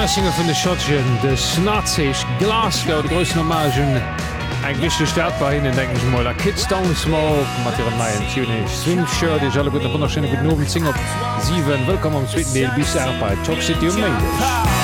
Single vun de Schottgen de Snazig Glasgow de grössen Hommagen eng wichte Staatbar hin denken ze moler Kids Down Smoke mat ihren neien Tune Swimshirt Di alle gut wunderschöne guten Nobel Sing op 7 Willkommen am Sweet Deel bis bei Top City Main.